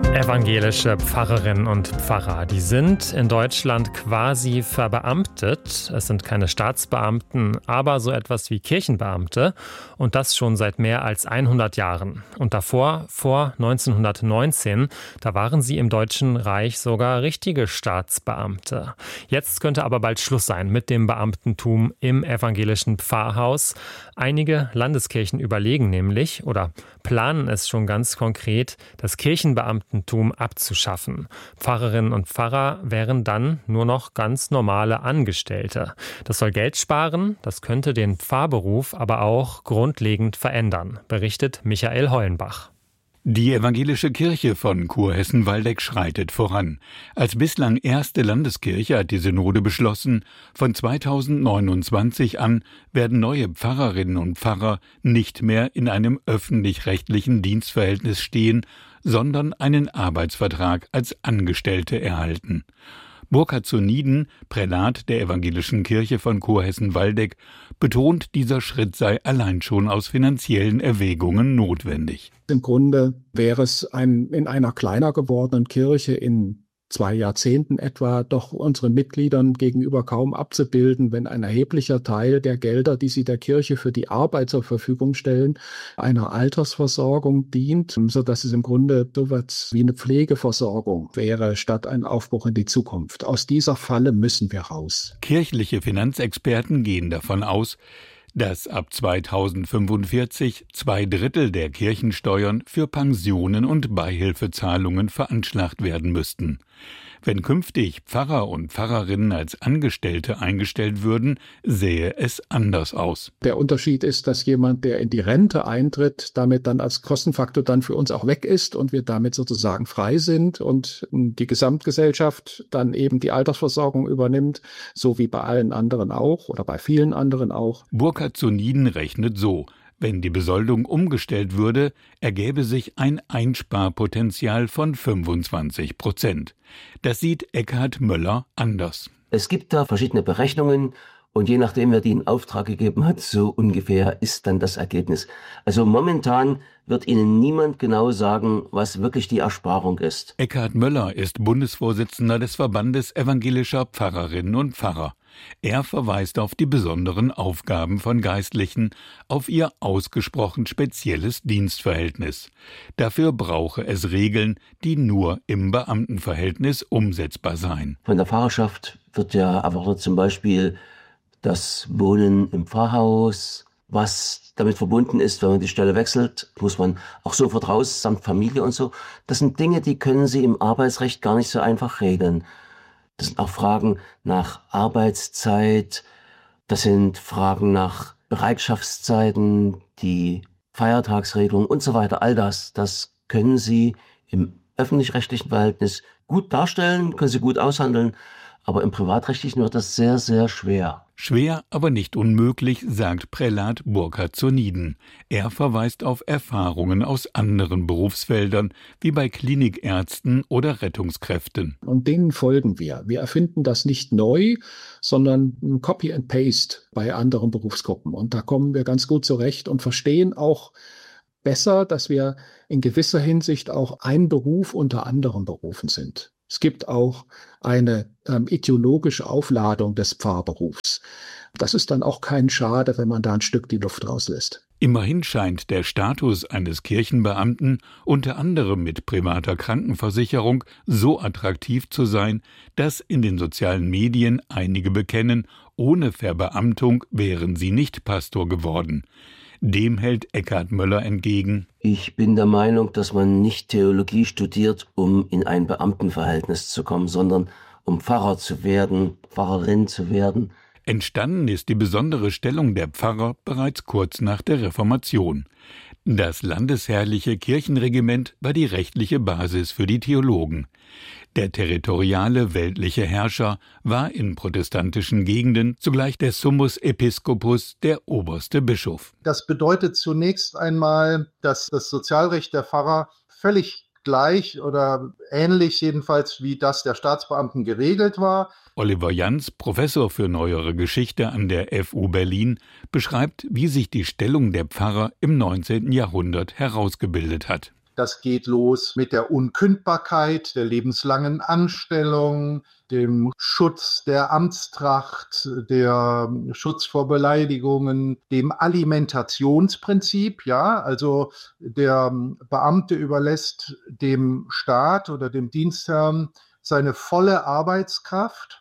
Evangelische Pfarrerinnen und Pfarrer, die sind in Deutschland quasi verbeamtet. Es sind keine Staatsbeamten, aber so etwas wie Kirchenbeamte. Und das schon seit mehr als 100 Jahren. Und davor, vor 1919, da waren sie im Deutschen Reich sogar richtige Staatsbeamte. Jetzt könnte aber bald Schluss sein mit dem Beamtentum im evangelischen Pfarrhaus. Einige Landeskirchen überlegen nämlich oder planen es schon ganz konkret, das Kirchenbeamtentum abzuschaffen. Pfarrerinnen und Pfarrer wären dann nur noch ganz normale Angestellte. Das soll Geld sparen, das könnte den Pfarrberuf aber auch grundlegend verändern, berichtet Michael Hollenbach. Die evangelische Kirche von Kurhessen-Waldeck schreitet voran. Als bislang erste Landeskirche hat die Synode beschlossen, von 2029 an werden neue Pfarrerinnen und Pfarrer nicht mehr in einem öffentlich-rechtlichen Dienstverhältnis stehen, sondern einen Arbeitsvertrag als Angestellte erhalten. Burkhard zu Nieden, Prälat der evangelischen Kirche von Kurhessen-Waldeck, betont, dieser Schritt sei allein schon aus finanziellen Erwägungen notwendig. Im Grunde wäre es in einer kleiner gewordenen Kirche in 2 Jahrzehnten etwa doch unseren Mitgliedern gegenüber kaum abzubilden, wenn ein erheblicher Teil der Gelder, die sie der Kirche für die Arbeit zur Verfügung stellen, einer Altersversorgung dient, sodass es im Grunde so etwas wie eine Pflegeversorgung wäre, statt ein Aufbruch in die Zukunft. Aus dieser Falle müssen wir raus. Kirchliche Finanzexperten gehen davon aus, dass ab 2045 2/3 der Kirchensteuern für Pensionen und Beihilfezahlungen veranschlagt werden müssten. Wenn künftig Pfarrer und Pfarrerinnen als Angestellte eingestellt würden, sähe es anders aus. Der Unterschied ist, dass jemand, der in die Rente eintritt, damit dann als Kostenfaktor dann für uns auch weg ist und wir damit sozusagen frei sind und die Gesamtgesellschaft dann eben die Altersversorgung übernimmt, so wie bei allen anderen auch oder bei vielen anderen auch. Burkhard zu Nieden rechnet so: Wenn die Besoldung umgestellt würde, ergäbe sich ein Einsparpotenzial von 25%. Das sieht Eckhard Möller anders. Es gibt da verschiedene Berechnungen und je nachdem, wer die in Auftrag gegeben hat, so ungefähr ist dann das Ergebnis. Also momentan wird Ihnen niemand genau sagen, was wirklich die Ersparung ist. Eckhard Möller ist Bundesvorsitzender des Verbandes evangelischer Pfarrerinnen und Pfarrer. Er verweist auf die besonderen Aufgaben von Geistlichen, auf ihr ausgesprochen spezielles Dienstverhältnis. Dafür brauche es Regeln, die nur im Beamtenverhältnis umsetzbar seien. Von der Pfarrerschaft wird ja erwartet zum Beispiel das Wohnen im Pfarrhaus, was damit verbunden ist, wenn man die Stelle wechselt, muss man auch sofort raus, samt Familie und so. Das sind Dinge, die können Sie im Arbeitsrecht gar nicht so einfach regeln. Das sind auch Fragen nach Arbeitszeit, das sind Fragen nach Bereitschaftszeiten, die Feiertagsregelung und so weiter. All das können Sie im öffentlich-rechtlichen Verhältnis gut darstellen, können Sie gut aushandeln, aber im privatrechtlichen wird das sehr, sehr schwer. Schwer, aber nicht unmöglich, sagt Prälat Burkhard zu Nieden. Er verweist auf Erfahrungen aus anderen Berufsfeldern, wie bei Klinikärzten oder Rettungskräften. Und denen folgen wir. Wir erfinden das nicht neu, sondern Copy and Paste bei anderen Berufsgruppen. Und da kommen wir ganz gut zurecht und verstehen auch besser, dass wir in gewisser Hinsicht auch ein Beruf unter anderen Berufen sind. Es gibt auch eine ideologische Aufladung des Pfarrberufs. Das ist dann auch kein Schade, wenn man da ein Stück die Luft rauslässt. Immerhin scheint der Status eines Kirchenbeamten, unter anderem mit privater Krankenversicherung, so attraktiv zu sein, dass in den sozialen Medien einige bekennen, ohne Verbeamtung wären sie nicht Pastor geworden. Dem hält Eckhard Möller entgegen: Ich bin der Meinung, dass man nicht Theologie studiert, um in ein Beamtenverhältnis zu kommen, sondern um Pfarrer zu werden, Pfarrerin zu werden. Entstanden ist die besondere Stellung der Pfarrer bereits kurz nach der Reformation. Das landesherrliche Kirchenregiment war die rechtliche Basis für die Theologen. Der territoriale weltliche Herrscher war in protestantischen Gegenden zugleich der Summus Episcopus, der oberste Bischof. Das bedeutet zunächst einmal, dass das Sozialrecht der Pfarrer völlig gleich oder ähnlich jedenfalls wie das der Staatsbeamten geregelt war. Oliver Jans, Professor für Neuere Geschichte an der FU Berlin, beschreibt, wie sich die Stellung der Pfarrer im 19. Jahrhundert herausgebildet hat. Das geht los mit der Unkündbarkeit, der lebenslangen Anstellung, dem Schutz der Amtstracht, der Schutz vor Beleidigungen, dem Alimentationsprinzip. Ja, also der Beamte überlässt dem Staat oder dem Dienstherrn seine volle Arbeitskraft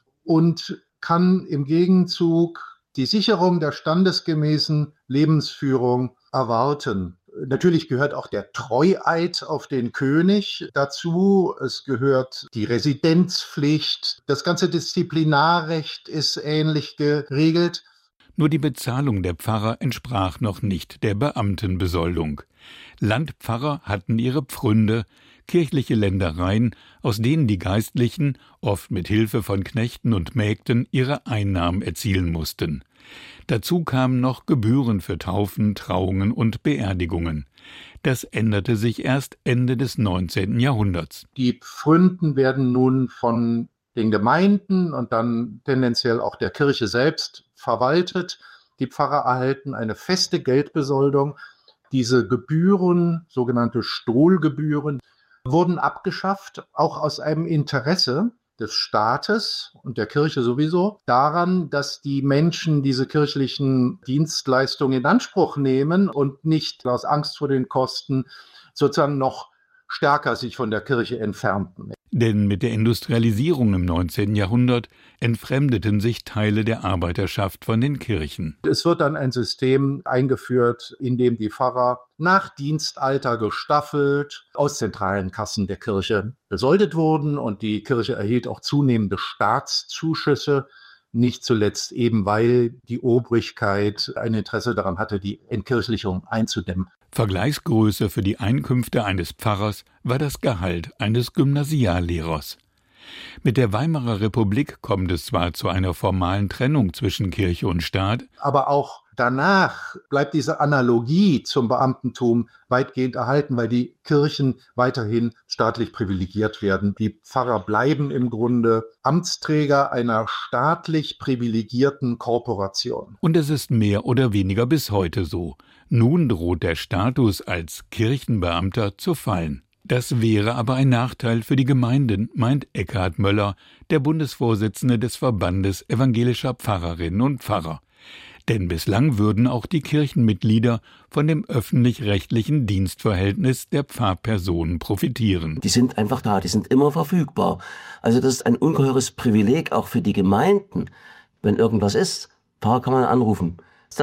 und kann im Gegenzug die Sicherung der standesgemäßen Lebensführung erwarten. Natürlich gehört auch der Treueid auf den König dazu. Es gehört die Residenzpflicht. Das ganze Disziplinarrecht ist ähnlich geregelt. Nur die Bezahlung der Pfarrer entsprach noch nicht der Beamtenbesoldung. Landpfarrer hatten ihre Pfründe, kirchliche Ländereien, aus denen die Geistlichen, oft mit Hilfe von Knechten und Mägden, ihre Einnahmen erzielen mussten. Dazu kamen noch Gebühren für Taufen, Trauungen und Beerdigungen. Das änderte sich erst Ende des 19. Jahrhunderts. Die Pfründen werden nun von den Gemeinden und dann tendenziell auch der Kirche selbst verwaltet. Die Pfarrer erhalten eine feste Geldbesoldung. Diese Gebühren, sogenannte Stohlgebühren, wurden abgeschafft, auch aus einem Interesse des Staates und der Kirche sowieso, daran, dass die Menschen diese kirchlichen Dienstleistungen in Anspruch nehmen und nicht aus Angst vor den Kosten sozusagen noch stärker sich von der Kirche entfernten. Denn mit der Industrialisierung im 19. Jahrhundert entfremdeten sich Teile der Arbeiterschaft von den Kirchen. Es wird dann ein System eingeführt, in dem die Pfarrer nach Dienstalter gestaffelt aus zentralen Kassen der Kirche besoldet wurden und die Kirche erhielt auch zunehmende Staatszuschüsse, nicht zuletzt eben, weil die Obrigkeit ein Interesse daran hatte, die Entkirchlichung einzudämmen. Vergleichsgröße für die Einkünfte eines Pfarrers war das Gehalt eines Gymnasiallehrers. Mit der Weimarer Republik kommt es zwar zu einer formalen Trennung zwischen Kirche und Staat, aber auch danach bleibt diese Analogie zum Beamtentum weitgehend erhalten, weil die Kirchen weiterhin staatlich privilegiert werden. Die Pfarrer bleiben im Grunde Amtsträger einer staatlich privilegierten Korporation. Und es ist mehr oder weniger bis heute so. Nun droht der Status als Kirchenbeamter zu fallen. Das wäre aber ein Nachteil für die Gemeinden, meint Eckhard Möller, der Bundesvorsitzende des Verbandes evangelischer Pfarrerinnen und Pfarrer. Denn bislang würden auch die Kirchenmitglieder von dem öffentlich-rechtlichen Dienstverhältnis der Pfarrpersonen profitieren. Die sind einfach da, die sind immer verfügbar. Also das ist ein ungeheures Privileg auch für die Gemeinden. Wenn irgendwas ist, Pfarrer kann man anrufen.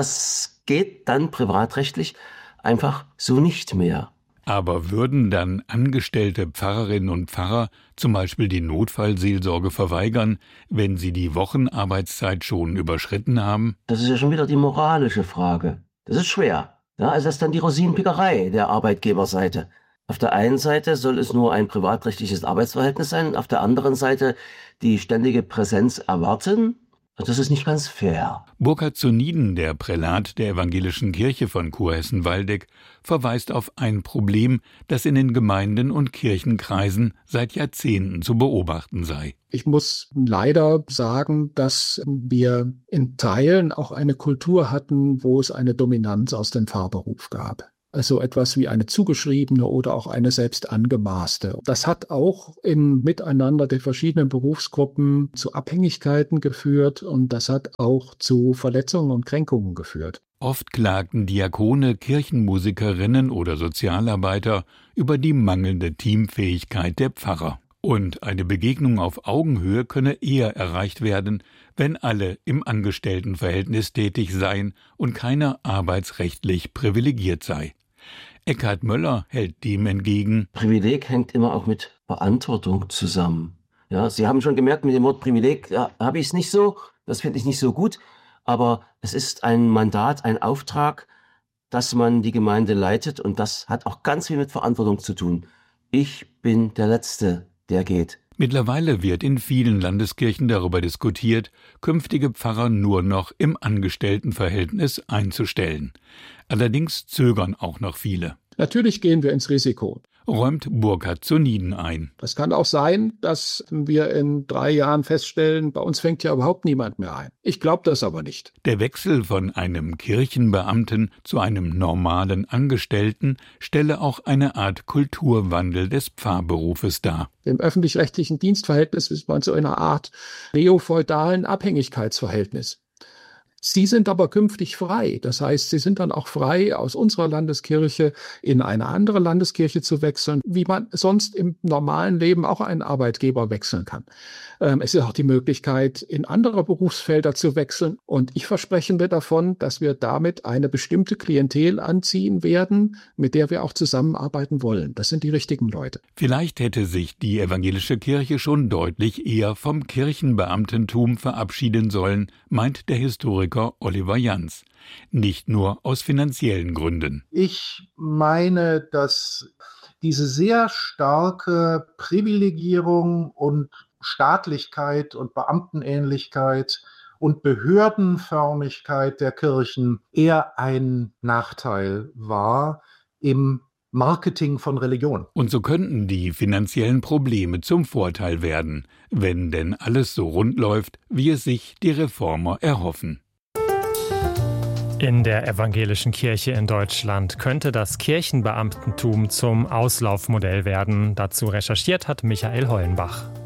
Das geht dann privatrechtlich einfach so nicht mehr. Aber würden dann angestellte Pfarrerinnen und Pfarrer zum Beispiel die Notfallseelsorge verweigern, wenn sie die Wochenarbeitszeit schon überschritten haben? Das ist ja schon wieder die moralische Frage. Das ist schwer. Ja, also das ist dann die Rosinenpickerei der Arbeitgeberseite. Auf der einen Seite soll es nur ein privatrechtliches Arbeitsverhältnis sein, auf der anderen Seite die ständige Präsenz erwarten. Das ist nicht ganz fair. Burkhard zu Nieden, der Prälat der Evangelischen Kirche von Kurhessen-Waldeck, verweist auf ein Problem, das in den Gemeinden und Kirchenkreisen seit Jahrzehnten zu beobachten sei. Ich muss leider sagen, dass wir in Teilen auch eine Kultur hatten, wo es eine Dominanz aus dem Pfarrberuf gab. Also etwas wie eine zugeschriebene oder auch eine selbst angemaßte. Das hat auch im Miteinander der verschiedenen Berufsgruppen zu Abhängigkeiten geführt und das hat auch zu Verletzungen und Kränkungen geführt. Oft klagten Diakone, Kirchenmusikerinnen oder Sozialarbeiter über die mangelnde Teamfähigkeit der Pfarrer. Und eine Begegnung auf Augenhöhe könne eher erreicht werden, wenn alle im Angestelltenverhältnis tätig seien und keiner arbeitsrechtlich privilegiert sei. Eckhard Möller hält dem entgegen: Privileg hängt immer auch mit Verantwortung zusammen. Ja, Sie haben schon gemerkt, mit dem Wort Privileg habe ich es nicht so, das finde ich nicht so gut, aber es ist ein Mandat, ein Auftrag, dass man die Gemeinde leitet und das hat auch ganz viel mit Verantwortung zu tun. Ich bin der Letzte, der geht. Mittlerweile wird in vielen Landeskirchen darüber diskutiert, künftige Pfarrer nur noch im Angestelltenverhältnis einzustellen. Allerdings zögern auch noch viele. Natürlich gehen wir ins Risiko. räumt Burkhard Zoniden ein. Es kann auch sein, dass wir in 3 Jahren feststellen, bei uns fängt ja überhaupt niemand mehr ein. Ich glaube das aber nicht. Der Wechsel von einem Kirchenbeamten zu einem normalen Angestellten stelle auch eine Art Kulturwandel des Pfarrberufes dar. Im öffentlich-rechtlichen Dienstverhältnis ist man so in einer Art neofeudalen Abhängigkeitsverhältnis. Sie sind aber künftig frei. Das heißt, Sie sind dann auch frei, aus unserer Landeskirche in eine andere Landeskirche zu wechseln, wie man sonst im normalen Leben auch einen Arbeitgeber wechseln kann. Es ist auch die Möglichkeit, in andere Berufsfelder zu wechseln. Und ich verspreche mir davon, dass wir damit eine bestimmte Klientel anziehen werden, mit der wir auch zusammenarbeiten wollen. Das sind die richtigen Leute. Vielleicht hätte sich die evangelische Kirche schon deutlich eher vom Kirchenbeamtentum verabschieden sollen, meint der Historiker Oliver Jans. Nicht nur aus finanziellen Gründen. Ich meine, dass diese sehr starke Privilegierung und Staatlichkeit und Beamtenähnlichkeit und Behördenförmigkeit der Kirchen eher ein Nachteil war im Marketing von Religion. Und so könnten die finanziellen Probleme zum Vorteil werden, wenn denn alles so rund läuft, wie es sich die Reformer erhoffen. In der evangelischen Kirche in Deutschland könnte das Kirchenbeamtentum zum Auslaufmodell werden. Dazu recherchiert hat Michael Hollenbach.